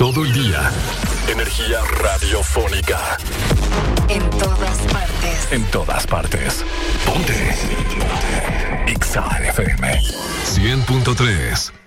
Todo el día. Energía radiofónica. En todas partes. En todas partes. Ponte. Ponte. Exa FM 100.3.